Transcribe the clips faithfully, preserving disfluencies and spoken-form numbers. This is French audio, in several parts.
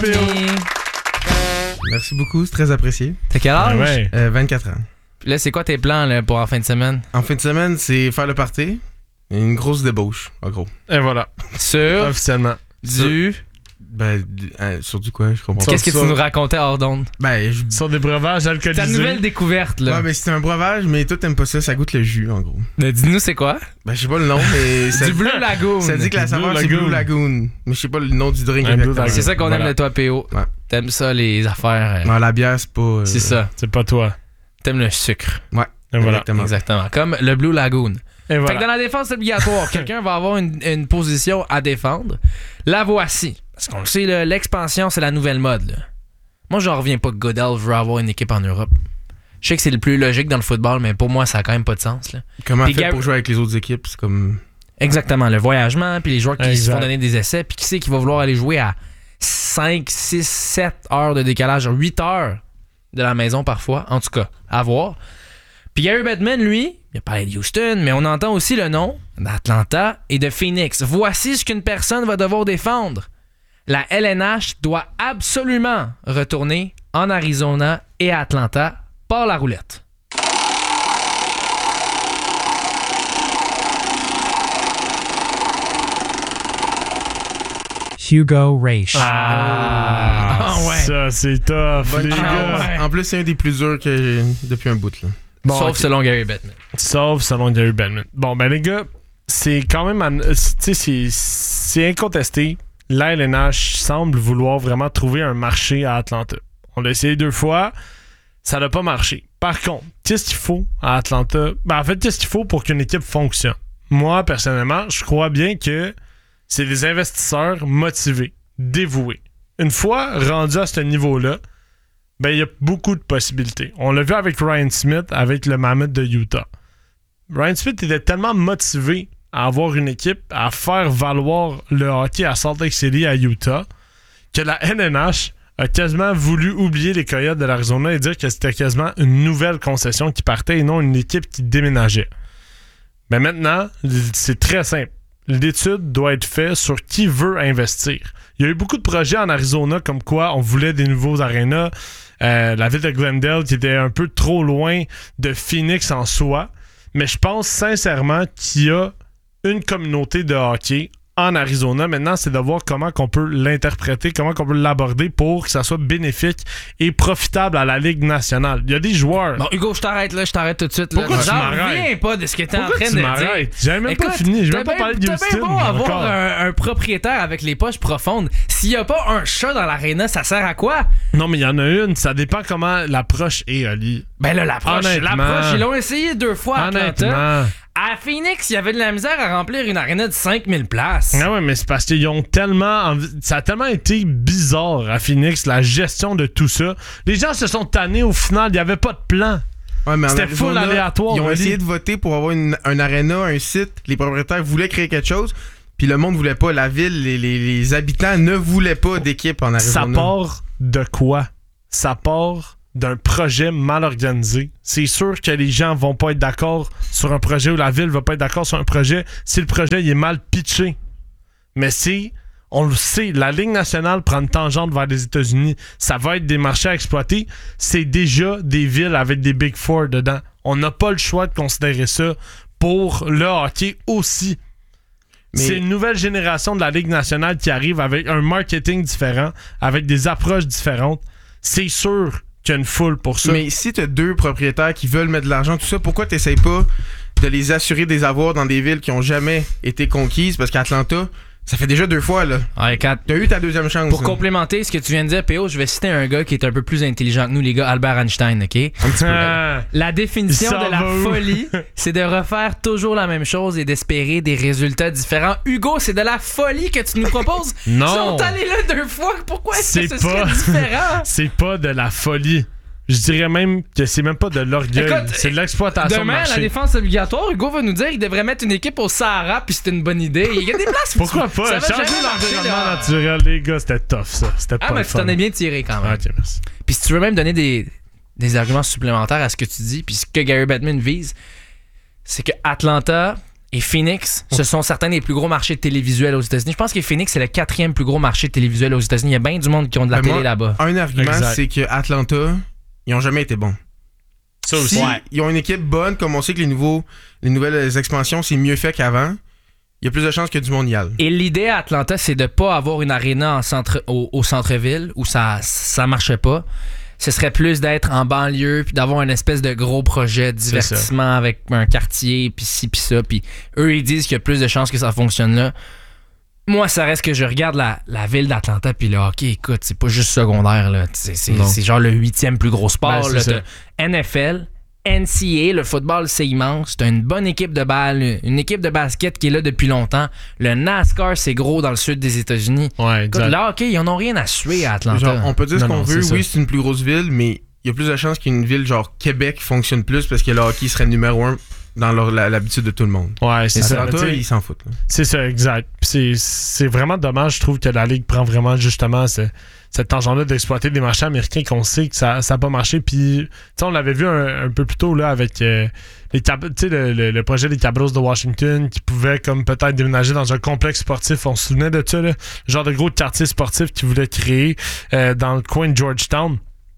P O. Merci beaucoup, c'est très apprécié. T'as quel âge? Ouais. Euh, vingt-quatre ans. Puis là, c'est quoi tes plans là, pour en fin de semaine? En fin de semaine, c'est faire le party. Et une grosse débauche, en gros. Et voilà. Sur Officiellement. du... Ben, euh, sur du quoi, je comprends Qu'est-ce que ça. tu nous racontais hors d'onde? Ben, je... Sur des breuvages alcoolisés. Ta nouvelle découverte, là. Ouais, ben c'est un breuvage, mais toi t'aimes pas ça, ça goûte le jus, en gros. Mais dis-nous, c'est quoi? Ben, je sais pas le nom, mais ça, Du Blue Lagoon. ça dit que la Blue saveur, c'est Lagoon. Blue Lagoon. Mais je sais pas le nom du drink Un Blue exactement. Lagoon. C'est ça qu'on Voilà. aime de toi, P O. Ouais. T'aimes ça, les affaires. euh, Non, la bière, c'est pas... euh, C'est ça. C'est pas toi. T'aimes le sucre. Ouais, Et voilà. exactement. Exactement. Comme le Blue Lagoon. Et Fait voilà. que dans la défense obligatoire, quelqu'un va avoir une, une position à défendre. La voici. Parce qu'on le sait, là, l'expansion, c'est la nouvelle mode. Là. Moi, j'en reviens pas que Goodell veut avoir une équipe en Europe. Je sais que c'est le plus logique dans le football, mais pour moi, ça a quand même pas de sens. Là. Comment Puis faire Gab- pour jouer avec les autres équipes, c'est comme... Exactement. Le voyagement, puis les joueurs qui Exact. se font donner des essais, puis qui sait qui va vouloir aller jouer à cinq, six, sept heures de décalage, huit heures de la maison parfois. En tout cas, à voir. Puis Gary Bettman, lui, il a parlé de Houston, mais on entend aussi le nom d'Atlanta et de Phoenix. Voici ce qu'une personne va devoir défendre. La L N H doit absolument retourner en Arizona et à Atlanta par la roulette. Hugo Raish. Ah, ah ouais. Ça, c'est tough, Bonne les chance. gars. ouais. En plus, c'est un des plus durs que j'ai depuis un bout, là. Bon, Sauf ok. selon Gary Bettman. Sauf selon Gary Bettman. Bon, ben les gars, c'est quand même... an- Tu sais, c'est- c'est incontesté. La L N H semble vouloir vraiment trouver un marché à Atlanta. On l'a essayé deux fois, ça n'a pas marché. Par contre, qu'est-ce qu'il faut à Atlanta? Ben, en fait, qu'est-ce qu'il faut pour qu'une équipe fonctionne? Moi, personnellement, je crois bien que c'est des investisseurs motivés, dévoués. Une fois rendus à ce niveau-là, ben, il y a beaucoup de possibilités. On l'a vu avec Ryan Smith, avec le Mammoth de Utah. Ryan Smith était tellement motivé à avoir une équipe, à faire valoir le hockey à Salt Lake City, à Utah, que la N N H a quasiment voulu oublier les Coyotes de l'Arizona et dire que c'était quasiment une nouvelle concession qui partait et non une équipe qui déménageait. Mais maintenant, c'est très simple. L'étude doit être faite sur qui veut investir. Il y a eu beaucoup de projets en Arizona comme quoi on voulait des nouveaux arénas. Euh, la ville de Glendale qui était un peu trop loin de Phoenix en soi. Mais je pense sincèrement qu'il y a une communauté de hockey en Arizona. Maintenant, c'est de voir comment on peut l'interpréter, comment on peut l'aborder pour que ça soit bénéfique et profitable à la Ligue nationale. Il y a des joueurs... Bon, Hugo, je t'arrête là, je t'arrête tout de suite. Là. Pourquoi tu J'en m'arrêtes? reviens pas de ce que t'es en Pourquoi train tu de dire. m'arrêtes? J'avais même pas Écoute, fini. Je t'as vais pas bien- parler de t'as Houston. bien beau avoir encore. un, un propriétaire avec les poches profondes. S'il y a pas un chat dans l'aréna, ça sert à quoi? Non, mais il y en a une. Ça dépend comment l'approche est, Ali. Ben là, l'approche, Honnêtement. l'approche, ils l'ont essayé deux fois à Atlanta. Honnêtement. À Phoenix, il y avait de la misère à remplir une aréna de cinq mille places. Ah ouais, mais c'est parce qu'ils ont tellement... envie- Ça a tellement été bizarre à Phoenix, la gestion de tout ça. Les gens se sont tannés au final. Il n'y avait pas de plan. Ouais, mais en C'était full Arizona, aléatoire, Ils ont Ali. essayé de voter pour avoir une, un aréna, un site. Les propriétaires voulaient créer quelque chose, puis le monde voulait pas. La ville, les, les, les habitants ne voulaient pas d'équipe en Ça Arizona. part de quoi? Ça part d'un projet mal organisé. C'est sûr que les gens vont pas être d'accord sur un projet ou la ville va pas être d'accord sur un projet si le projet il est mal pitché. Mais si, on le sait, la Ligue nationale prend une tangente vers les États-Unis, ça va être des marchés à exploiter. C'est déjà des villes avec des Big Four dedans. On n'a pas le choix de considérer ça pour le hockey aussi. Mais- C'est une nouvelle génération de la Ligue nationale qui arrive avec un marketing différent, avec des approches différentes. C'est sûr qu'il y a une foule pour ça. Mais si t'as deux propriétaires qui veulent mettre de l'argent, tout ça, pourquoi t'essayes pas de les assurer des avoirs dans des villes qui ont jamais été conquises? Parce qu'Atlanta, ça fait déjà deux fois, là. Ouais, Kat, T'as eu ta deuxième chance. pour là. complémenter ce que tu viens de dire, P O, je vais citer un gars qui est un peu plus intelligent que nous, les gars, Albert Einstein, OK? Ah, La définition Il s'en de la va où? folie, c'est de refaire toujours la même chose et d'espérer des résultats différents. Hugo, c'est de la folie que tu nous proposes. Non. Ils sont allés là deux fois. Pourquoi est-ce que C'est ce pas- serait différent? c'est pas de la folie. Je dirais même que c'est même pas de l'orgueil. Écoute, C'est de l'exploitation de Demain, marché. la défense obligatoire, Hugo va nous dire qu'il devrait mettre une équipe au Sahara, puis c'est une bonne idée. Il y a des places où Pourquoi tu- pas? ça va Changer jamais marcher, l'environnement là. naturel, les gars, c'était tough, ça. C'était Ah, pas mais le tu fun. t'en es bien tiré quand même. Ok, merci. Puis si tu veux même donner des, des arguments supplémentaires à ce que tu dis, puis ce que Gary Bettman vise, c'est que Atlanta et Phoenix, ce sont certains des plus gros marchés télévisuels aux États-Unis. Je pense que Phoenix, c'est le quatrième plus gros marché télévisuel aux États-Unis. Il y a bien du monde qui ont de la Ben télé moi, là-bas. Un argument, Exact. c'est que Atlanta, ils ont jamais été bons. Ça aussi. Si Ouais. ils ont une équipe bonne, comme on sait que les, nouveaux, les nouvelles expansions, c'est mieux fait qu'avant, il y a plus de chances que du monde y aille. Et l'idée à Atlanta, c'est de pas avoir une aréna en centre, au, au centre-ville où ça ça marchait pas. Ce serait plus d'être en banlieue puis d'avoir une espèce de gros projet de divertissement avec un quartier puis ci puis ça. Puis eux, ils disent qu'il y a plus de chances que ça fonctionne là. Moi, ça reste que je regarde la, la ville d'Atlanta puis le hockey, écoute, c'est pas juste secondaire, là. C'est, c'est, c'est genre le huitième plus gros sport. Ben, Là. c'est ça. T'as N F L, N C A A, le football, c'est immense. T'as une bonne équipe de balle, une équipe de basket qui est là depuis longtemps. Le NASCAR, c'est gros dans le sud des États-Unis. Ouais, Écoute, exact. le hockey, ils en ont rien à suer à Atlanta. Genre, on peut dire ce Non, qu'on non, veut, c'est oui, ça. c'est une plus grosse ville, mais il y a plus de chances qu'une ville genre Québec fonctionne plus parce que le hockey serait numéro un dans leur- la- l'habitude de tout le monde. Ouais, c'est ça. Atlanta, Tu sais, ils s'en foutent. Là. C'est ça, exact. Puis C'est, c'est vraiment dommage, je trouve, que la Ligue prend vraiment justement ce, cette tangente-là d'exploiter des marchés américains qu'on sait que ça n'a pas marché. Puis, tu sais, on l'avait vu un, un peu plus tôt là, avec euh, les Cab- tu sais, le, le, le projet des Cabros de Washington qui pouvaient comme peut-être déménager dans un complexe sportif. On se souvenait de ça, là, le genre de gros quartier sportif qu'ils voulaient créer euh, dans le coin de Georgetown.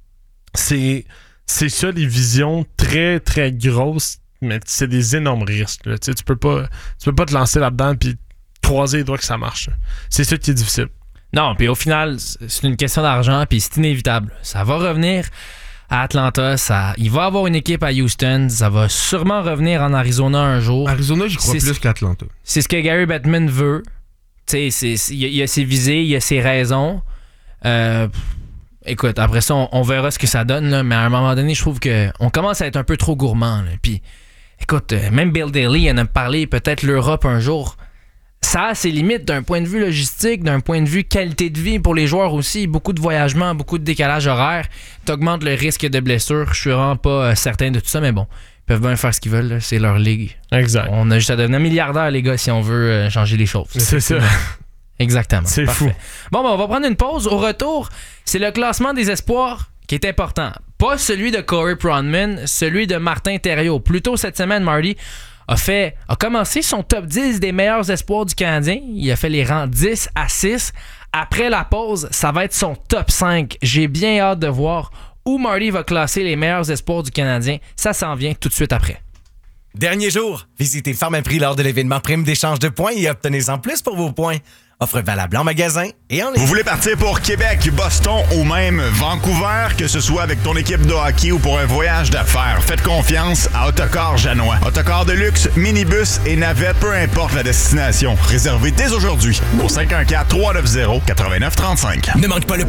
C'est, c'est ça, les visions très, très grosses. Mais c'est des énormes risques. Là. Tu sais, tu peux pas, tu peux pas te lancer là-dedans puis croiser les doigts que ça marche. C'est ça qui est difficile. Non, puis au final, c'est une question d'argent, puis c'est inévitable. Ça va revenir à Atlanta, ça, il va avoir une équipe à Houston, ça va sûrement revenir en Arizona un jour. Arizona, j'y crois C'est- plus qu'Atlanta. C'est ce que Gary Bettman veut. Tu sais, c'est- c'est- il y, a- il y a ses visées, il y a ses raisons. Euh, écoute, après ça, on, on verra ce que ça donne, là, mais à un moment donné, je trouve qu'on commence à être un peu trop gourmand. Là. Puis, écoute, euh, même Bill Daly en a parlé, peut-être l'Europe un jour. Ça a ses limites d'un point de vue logistique, d'un point de vue qualité de vie pour les joueurs aussi. Beaucoup de voyagements, beaucoup de décalage horaire. T'augmentes le risque de blessure. Je suis vraiment pas euh, certain de tout ça, mais bon, ils peuvent bien faire ce qu'ils veulent. Là. C'est leur ligue. Exact. On a juste à devenir milliardaire, les gars, si on veut euh, changer les choses. C'est ça. Exactement. C'est Parfait. fou. Bon, ben, on va prendre une pause. Au retour, c'est le classement des espoirs qui est important. Pas celui de Corey Pronman, celui de Martin Thériault. Plus tôt cette semaine, Marty a fait a commencé son top dix des meilleurs espoirs du Canadien. Il a fait les rangs dix à six. Après la pause, ça va être son top cinq. J'ai bien hâte de voir où Marty va classer les meilleurs espoirs du Canadien. Ça s'en vient tout de suite après. Dernier jour, visitez Pharmaprix lors de l'événement Prime d'échange de points et obtenez-en plus pour vos points. Offre valable en magasin et en ligne. Vous voulez partir pour Québec, Boston ou même Vancouver, que ce soit avec ton équipe de hockey ou pour un voyage d'affaires, faites confiance à Autocar Janois. Autocar de luxe, minibus et navette, peu importe la destination. Réservez dès aujourd'hui au cinq un quatre, trois neuf zéro, neuf neuf trois cinq. Ne manque pas le